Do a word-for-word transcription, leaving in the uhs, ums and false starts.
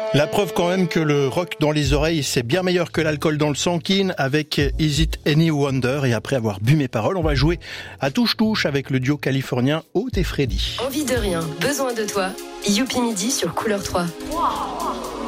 La preuve quand même que le rock dans les oreilles, c'est bien meilleur que l'alcool dans le sang. Keane avec Is It Any Wonder. Et après avoir bu mes paroles, on va jouer à touche-touche avec le duo californien Haute et Freddy. Envie de rien, besoin de toi. Youpi Midi sur Couleur trois.